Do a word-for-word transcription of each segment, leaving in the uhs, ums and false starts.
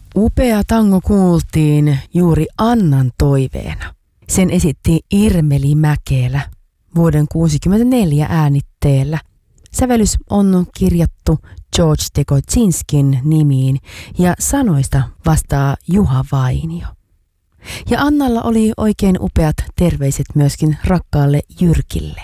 Upea tango kuultiin juuri Annan toiveena. Sen esitti Irmeli Mäkelä vuoden kuusikymmentäneljä äänitteellä. Sävellys on kirjattu George Tekotsinskin nimiin ja sanoista vastaa Juha Vainio. Ja Annalla oli oikein upeat terveiset myöskin rakkaalle Jyrkille.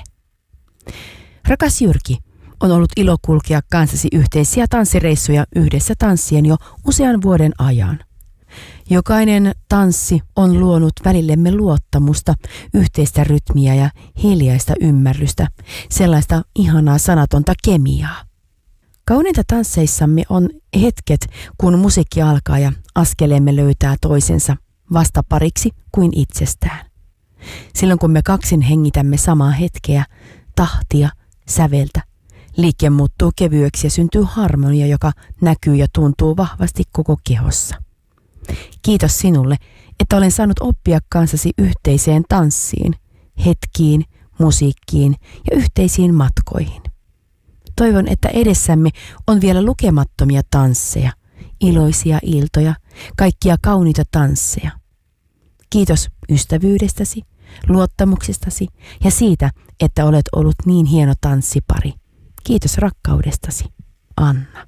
Rakas Jyrki, on ollut ilo kulkea kanssasi yhteisiä tanssireissuja yhdessä tanssien jo usean vuoden ajan. Jokainen tanssi on luonut välillemme luottamusta, yhteistä rytmiä ja hiljaista ymmärrystä, sellaista ihanaa sanatonta kemiaa. Kauneinta tansseissamme on hetket, kun musiikki alkaa ja askeleemme löytää toisensa vastapariksi kuin itsestään. Silloin kun me kaksin hengitämme samaa hetkeä, tahtia, säveltä, liike muuttuu kevyeksi ja syntyy harmonia, joka näkyy ja tuntuu vahvasti koko kehossa. Kiitos sinulle, että olen saanut oppia kanssasi yhteiseen tanssiin, hetkiin, musiikkiin ja yhteisiin matkoihin. Toivon, että edessämme on vielä lukemattomia tansseja, iloisia iltoja, kaikkia kauniita tansseja. Kiitos ystävyydestäsi, luottamuksestasi ja siitä, että olet ollut niin hieno tanssipari. Kiitos rakkaudestasi, Anna.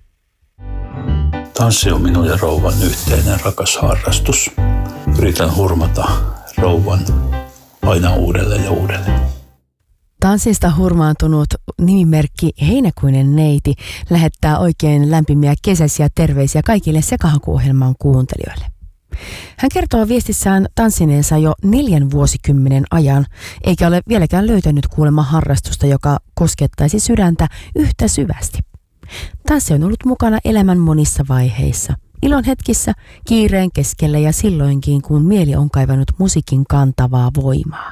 Tanssi on minun ja rouvan yhteinen rakas harrastus. Yritän hurmata rouvan aina uudelleen ja uudelleen. Tanssista hurmaantunut nimimerkki Heinäkuinen neiti lähettää oikein lämpimiä kesäisiä terveisiä kaikille Sekahaku-ohjelman kuuntelijoille. Hän kertoo viestissään tanssineensa jo neljän vuosikymmenen ajan, eikä ole vieläkään löytänyt kuulemma harrastusta, joka koskettaisi sydäntä yhtä syvästi. Tanssi on ollut mukana elämän monissa vaiheissa, ilon hetkissä, kiireen keskellä ja silloinkin, kun mieli on kaivannut musiikin kantavaa voimaa.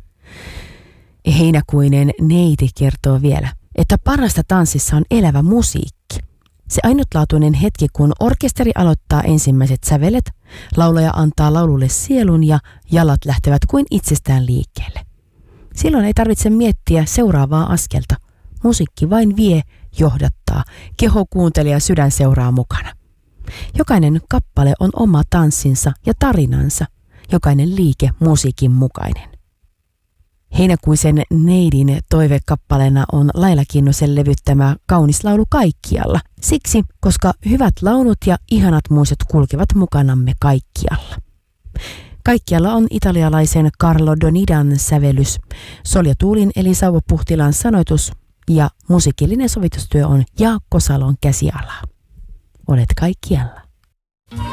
Heinäkuinen neiti kertoo vielä, että parasta tanssissa on elävä musiikki. Se ainutlaatuinen hetki, kun orkesteri aloittaa ensimmäiset sävelet, laulaja antaa laululle sielun ja jalat lähtevät kuin itsestään liikkeelle. Silloin ei tarvitse miettiä seuraavaa askelta. Musiikki vain vie, johdattaa, keho kuuntelee ja sydän seuraa mukana. Jokainen kappale on oma tanssinsa ja tarinansa, jokainen liike musiikin mukainen. Heinäkuisen neidin toivekappaleena on Laila Kinnusen levyttämä Kaunis laulu kaikkialla. Siksi, koska hyvät launut ja ihanat muistot kulkevat mukanamme kaikkialla. Kaikkialla on italialaisen Carlo Donidan sävellys, Solja Tuulin eli Sauvo Puhtilan sanoitus ja musiikillinen sovitustyö on Jaakko Salon käsialaa. Olet kaikkialla.